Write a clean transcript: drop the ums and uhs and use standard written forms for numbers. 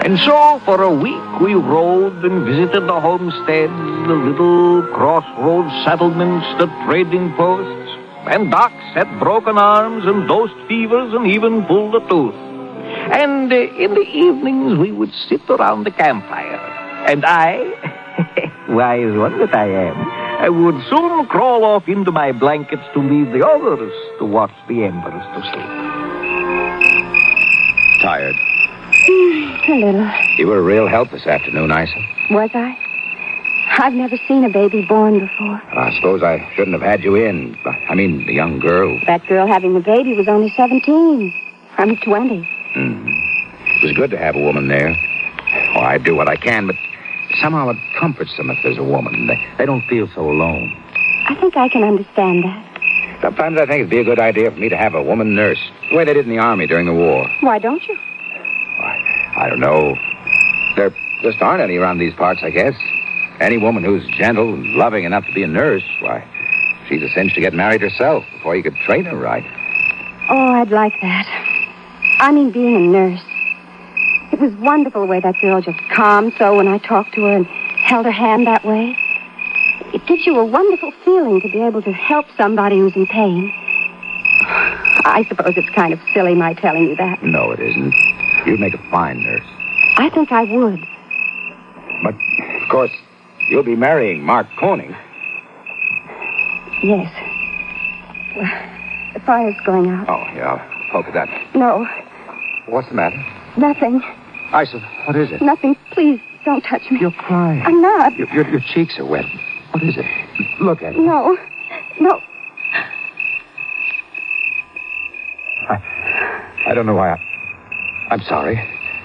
And so, for a week, we rode and visited the homesteads, the little crossroads settlements, the trading posts, and docs had broken arms and dosed fevers and even pulled a tooth. And in the evenings, we would sit around the campfire. And I, wise one that I am, I would soon crawl off into my blankets to leave the others to watch the embers to sleep. Tired? A little. You were a real help this afternoon, Isa. Was I? I've never seen a baby born before. I suppose I shouldn't have had you in. I mean, the young girl. That girl having the baby was only 17. I'm 20. It was good to have a woman there. Oh, I do what I can, but somehow it comforts them if there's a woman. They don't feel so alone. I think I can understand that. Sometimes I think it'd be a good idea for me to have a woman nurse, the way they did in the Army during the war. Why don't you? I don't know. There just aren't any around these parts, I guess. Any woman who's gentle and loving enough to be a nurse, why, she's a cinch to get married herself before you could train her right. Oh, I'd like that. I mean, being a nurse. It was wonderful the way that girl just calmed so when I talked to her and held her hand that way. It gives you a wonderful feeling to be able to help somebody who's in pain. I suppose it's kind of silly my telling you that. No, it isn't. You'd make a fine nurse. I think I would. But, of course, you'll be marrying Mark Koenig. Yes. Well, the fire's going out. Oh, yeah, I'll poke at that. No, What's the matter? nothing. Isa, what is it? Nothing. Please, don't touch me. You're crying. I'm not. Your cheeks are wet. What is it? Look at it. No. I don't know why I'm sorry.